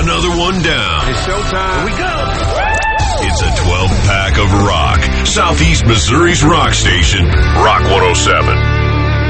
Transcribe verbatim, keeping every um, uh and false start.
Another one down. It's showtime. Here we go. It's a twelve pack of rock. Southeast Missouri's rock station, Rock one oh seven.